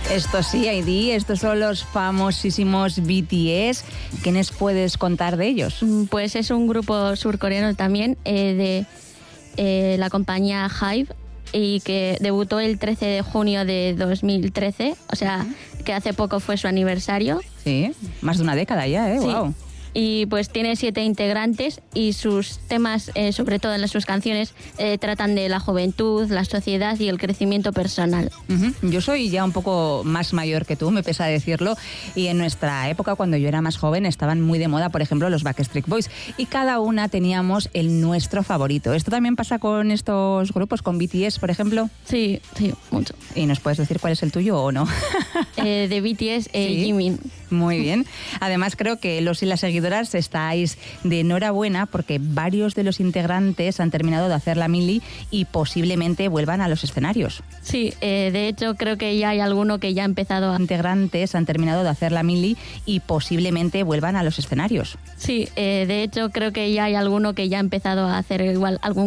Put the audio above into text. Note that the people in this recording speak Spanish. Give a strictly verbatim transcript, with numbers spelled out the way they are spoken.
Esto sí, Heidi, estos son los famosísimos B T S. ¿Qué nos puedes contar de ellos? Pues es un grupo surcoreano también eh, de eh, la compañía Hybe y que debutó el trece de junio de dos mil trece, o sea, que hace poco fue su aniversario. Sí, más de una década ya, ¿eh? Sí. Wow. Y pues tiene siete integrantes y sus temas, eh, sobre todo en sus canciones, eh, tratan de la juventud, la sociedad y el crecimiento personal. Uh-huh. Yo soy ya un poco más mayor que tú, me pesa decirlo, y en nuestra época, cuando yo era más joven, estaban muy de moda, por ejemplo, los Backstreet Boys, y cada una teníamos el nuestro favorito. ¿Esto también pasa con estos grupos, con B T S, por ejemplo? Sí, sí, mucho. ¿Y nos puedes decir cuál es el tuyo o no? eh, de B T S, eh, ¿Sí? Jimin. Muy bien. Además, creo que los y las seguidoras estáis de enhorabuena porque varios de los integrantes han terminado de hacer la mili y posiblemente vuelvan a los escenarios. Sí, eh, de hecho creo que ya hay alguno que ya ha empezado a... Integrantes han terminado de hacer la mili y posiblemente vuelvan a los escenarios. Sí, eh, de hecho creo que ya hay alguno que ya ha empezado a hacer igual algún